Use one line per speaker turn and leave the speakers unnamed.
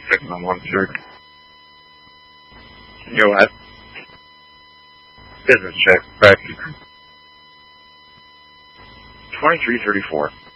Checking on 1 sir. Go ahead. Business check. Back. 2334.